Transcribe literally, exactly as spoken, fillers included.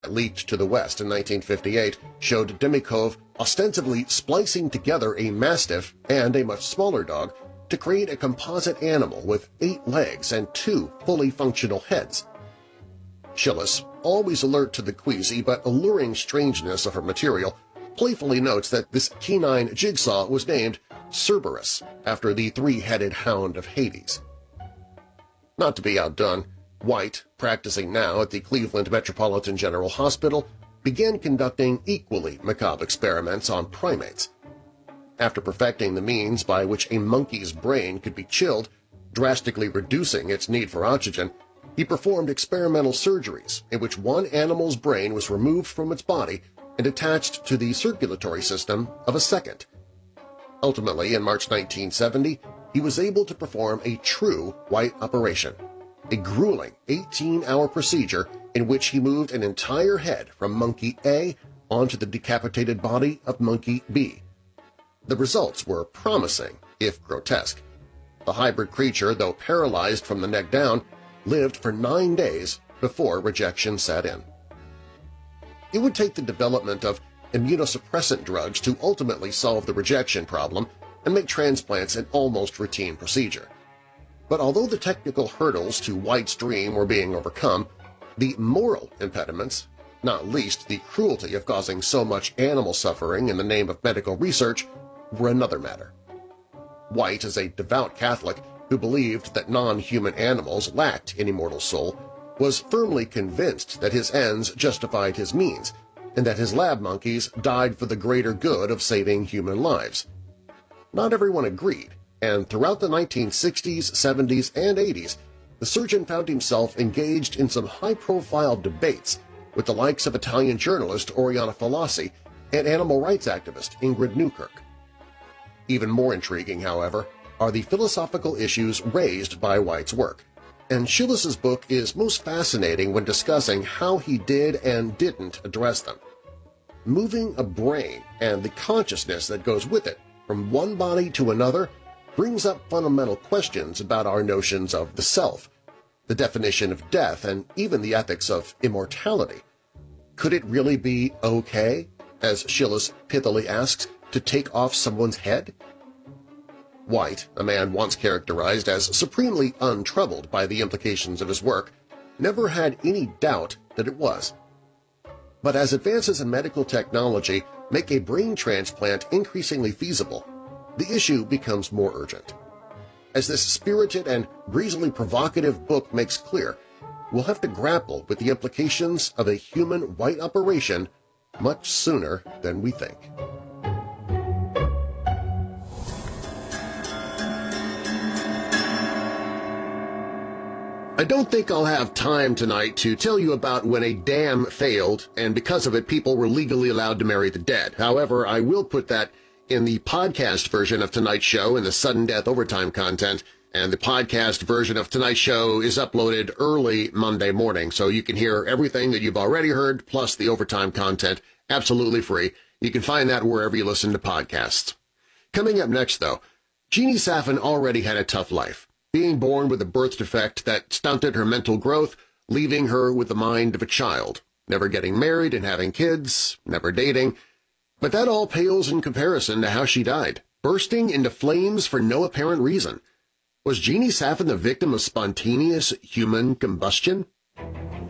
leaked to the West in nineteen fifty-eight showed Demikov ostensibly splicing together a mastiff and a much smaller dog to create a composite animal with eight legs and two fully functional heads. Schillis, always alert to the queasy but alluring strangeness of her material, playfully notes that this canine jigsaw was named Cerberus after the three-headed hound of Hades. Not to be outdone, White, practicing now at the Cleveland Metropolitan General Hospital, began conducting equally macabre experiments on primates. After perfecting the means by which a monkey's brain could be chilled, drastically reducing its need for oxygen, he performed experimental surgeries in which one animal's brain was removed from its body and attached to the circulatory system of a second. Ultimately, in March nineteen seventy, he was able to perform a true White operation, a grueling eighteen-hour procedure in which he moved an entire head from monkey A onto the decapitated body of monkey B. The results were promising, if grotesque. The hybrid creature, though paralyzed from the neck down, lived for nine days before rejection set in. It would take the development of immunosuppressant drugs to ultimately solve the rejection problem and make transplants an almost routine procedure. But although the technical hurdles to White's dream were being overcome, the moral impediments, not least the cruelty of causing so much animal suffering in the name of medical research, were another matter. White, as a devout Catholic who believed that non-human animals lacked an immortal soul, was firmly convinced that his ends justified his means and that his lab monkeys died for the greater good of saving human lives. Not everyone agreed, and throughout the nineteen sixties, seventies, and eighties, the surgeon found himself engaged in some high-profile debates with the likes of Italian journalist Oriana Fallaci and animal rights activist Ingrid Newkirk. Even more intriguing, however, are the philosophical issues raised by White's work, and Schillis's book is most fascinating when discussing how he did and didn't address them. Moving a brain and the consciousness that goes with it from one body to another brings up fundamental questions about our notions of the self, the definition of death, and even the ethics of immortality. Could it really be okay, as Schillis pithily asks, to take off someone's head? White, a man once characterized as supremely untroubled by the implications of his work, never had any doubt that it was. But as advances in medical technology make a brain transplant increasingly feasible, the issue becomes more urgent. As this spirited and breezily provocative book makes clear, we'll have to grapple with the implications of a human White operation much sooner than we think. I don't think I'll have time tonight to tell you about when a dam failed and because of it people were legally allowed to marry the dead. However, I will put that in the podcast version of tonight's show in the sudden death overtime content, and the podcast version of tonight's show is uploaded early Monday morning, so you can hear everything that you've already heard plus the overtime content absolutely free. You can find that wherever you listen to podcasts. Coming up next, though, Jeannie Safin already had a tough life, being born with a birth defect that stunted her mental growth, leaving her with the mind of a child, never getting married and having kids, never dating. But that all pales in comparison to how she died, bursting into flames for no apparent reason. Was Jeannie Safin the victim of spontaneous human combustion?